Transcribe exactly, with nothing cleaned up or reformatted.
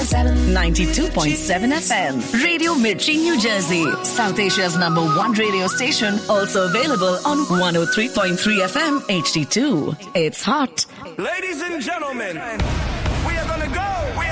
ninety-two point seven F M. Radio Mirchi, New Jersey. South Asia's number one radio station. Also available on one oh three point three F M H D two. It's hot. Ladies and gentlemen, we are gonna go. We